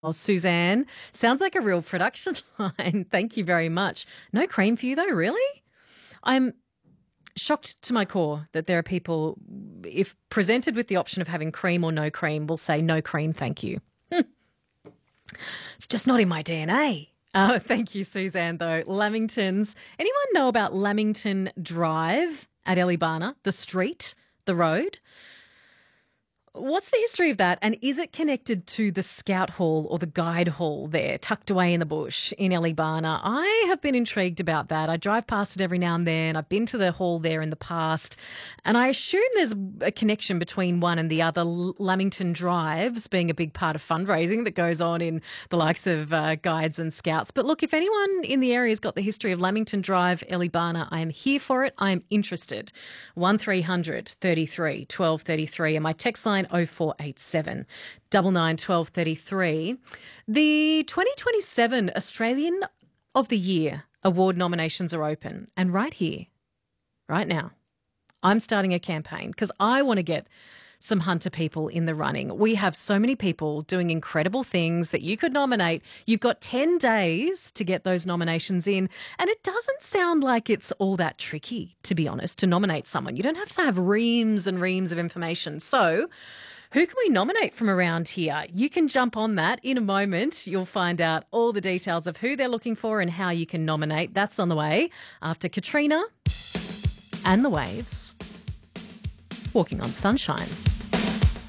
Oh, Suzanne, sounds like a real production line. Thank you very much. No cream for you, though, really? I'm shocked to my core that there are people, if presented with the option of having cream or no cream, will say no cream, thank you. It's just not in my DNA. Thank you, Suzanne, though. Lamingtons. Anyone know about Lamington Drive at Eleebana? The street, the road? What's the history of that, and is it connected to the Scout Hall or the Guide Hall there, tucked away in the bush in Eleebana? I have been intrigued about that. I drive past it every now and then. I've been to the hall there in the past, and I assume there's a connection between one and the other, Lamington Drives being a big part of fundraising that goes on in the likes of Guides and Scouts. But look, if anyone in the area has got the history of Lamington Drive, Eleebana, I am here for it. I am interested. 1300 33 12 33, and my text line 0487 99 12 33. The 2027 Australian of the Year award nominations are open. And right here, right now, I'm starting a campaign because I want to get some Hunter people in the running. We have so many people doing incredible things that you could nominate. You've got 10 days to get those nominations in, and it doesn't sound like it's all that tricky, to be honest, to nominate someone. You don't have to have reams and reams of information. So who can we nominate from around here? You can jump on that in a moment. You'll find out all the details of who they're looking for and how you can nominate. That's on the way after Katrina and the Waves, Walking on Sunshine.